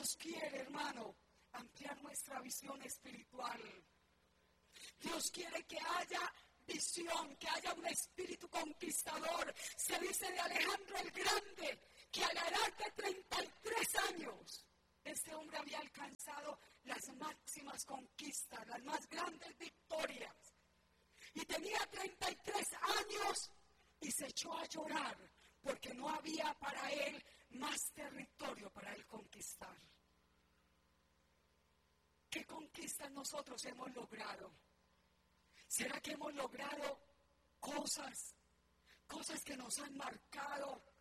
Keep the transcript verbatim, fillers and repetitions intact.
Dios quiere, hermano, ampliar nuestra visión espiritual. Dios quiere que haya visión, que haya un espíritu conquistador. Se dice de Alejandro el Grande que a la edad de treinta y tres años, este hombre había alcanzado las máximas conquistas, las más grandes victorias. Y tenía treinta y tres años y se echó a llorar porque no había para él más territorio para él conquistar. ¿Qué conquistas nosotros hemos logrado? ¿Será que hemos logrado cosas, cosas que nos han marcado